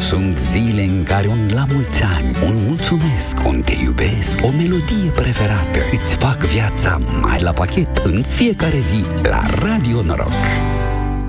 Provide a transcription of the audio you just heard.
Sunt zile în care un la mulți ani, un mulțumesc, un te iubesc, o melodie preferată îți fac viața mai la pachet în fiecare zi la Radio Noroc.